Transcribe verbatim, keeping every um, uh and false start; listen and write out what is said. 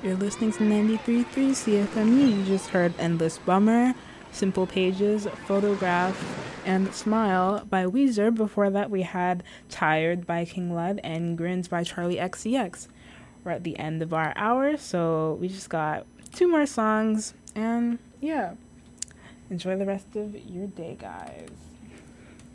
You're listening to ninety-three point three C F M U. You just heard Endless Bummer, Simple Pages, Photograph, and Smile by Weezer. Before that, we had Tired by King Lud and Grins by Charlie X C X. We're at the end of our hour, so we just got two more songs, and yeah, enjoy the rest of your day, guys.